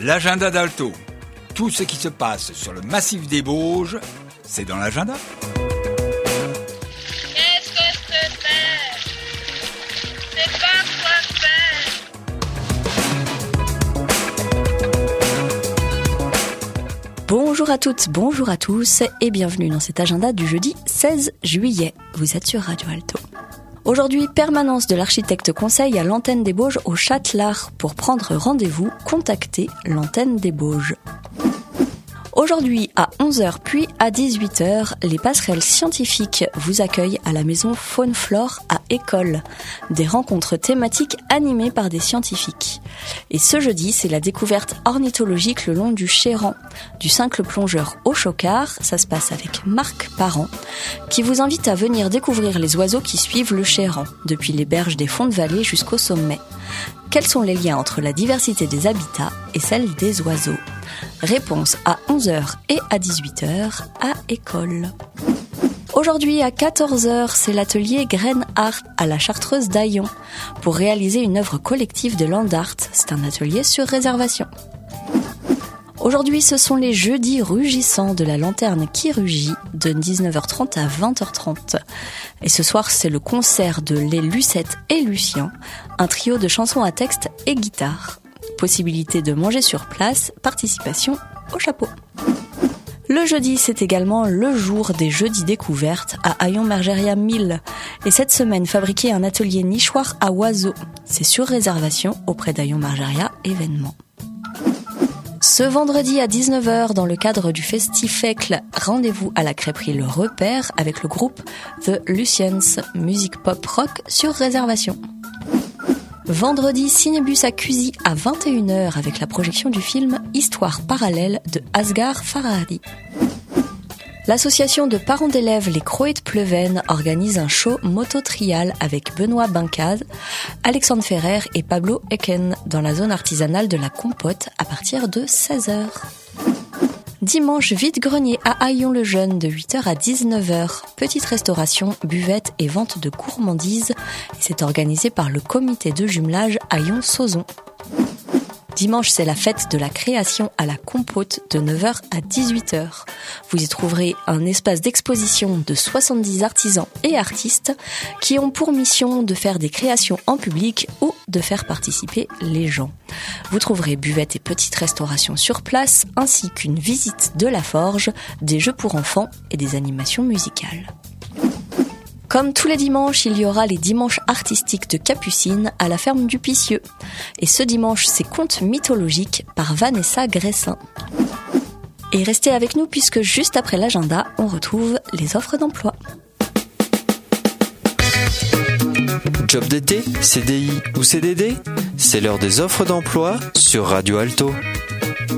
L'agenda d'Alto. Tout ce qui se passe sur le massif des Bauges, c'est dans l'agenda. Qu'est-ce que je te fais? C'est pas quoi faire. Bonjour à toutes, bonjour à tous et bienvenue dans cet agenda du jeudi 16 juillet. Vous êtes sur Radio Alto. Aujourd'hui, permanence de l'architecte conseil à l'antenne des Bauges au Châtelard. Pour prendre rendez-vous, contactez l'antenne des Bauges. Aujourd'hui, à 11h puis à 18h, les passerelles scientifiques vous accueillent à la maison Faune-Flore à École. Des rencontres thématiques animées par des scientifiques. Et ce jeudi, c'est la découverte ornithologique le long du Chéran. Du cincle plongeur au Chocard, ça se passe avec Marc Parent, qui vous invite à venir découvrir les oiseaux qui suivent le Chéran, depuis les berges des fonds de vallée jusqu'au sommet. Quels sont les liens entre la diversité des habitats et celle des oiseaux ? Réponse à 11h et à 18h à École. Aujourd'hui à 14h, c'est l'atelier Grain Art à la Chartreuse d'Aillon pour réaliser une œuvre collective de land art. C'est un atelier sur réservation. Aujourd'hui, ce sont les jeudis rugissants de la lanterne qui rugit de 19h30 à 20h30. Et ce soir, c'est le concert de Les Lucettes et Lucien, un trio de chansons à texte et guitare. Possibilité de manger sur place, participation au chapeau. Le jeudi, c'est également le jour des jeudis découvertes à Hayon-Margeria 1000. Et cette semaine, fabriquer un atelier nichoir à oiseaux. C'est sur réservation auprès d'Hayon-Margeria événement. Ce vendredi à 19h, dans le cadre du Festifecle, rendez-vous à la crêperie Le Repère avec le groupe The Lucians, musique pop rock sur réservation. Vendredi, Cinébus à Cusy à 21h avec la projection du film Histoire parallèle de Asghar Farhadi. L'association de parents d'élèves Les Croés de Pleven organise un show moto-trial avec Benoît Bincaz, Alexandre Ferrer et Pablo Eken dans la zone artisanale de la Compote à partir de 16h. Dimanche, vide-grenier à Haillon-le-Jeune de 8h à 19h. Petite restauration, buvette et vente de gourmandises. Et c'est organisé par le comité de jumelage Haillon-Sauzon. Dimanche, c'est la fête de la création à la Compote de 9h à 18h. Vous y trouverez un espace d'exposition de 70 artisans et artistes qui ont pour mission de faire des créations en public ou de faire participer les gens. Vous trouverez buvette et petite restauration sur place, ainsi qu'une visite de la forge, des jeux pour enfants et des animations musicales. Comme tous les dimanches, il y aura les dimanches artistiques de Capucine à la ferme du Picieux. Et ce dimanche, c'est contes mythologiques par Vanessa Gressin. Et restez avec nous puisque juste après l'agenda, on retrouve les offres d'emploi. Job d'été, CDI ou CDD, c'est l'heure des offres d'emploi sur Radio Alto.